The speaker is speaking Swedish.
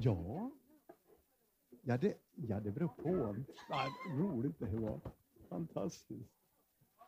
Ja. Ja, det beror på. Ja, roligt det var. Fantastiskt.